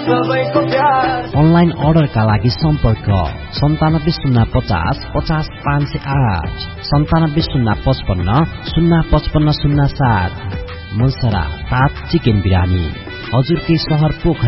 online अर्डरका लागि सम्पर्क 9705050508 970555055507 मन्सरा 7 चिकन बिरानी हजुरकै शहर पोखरा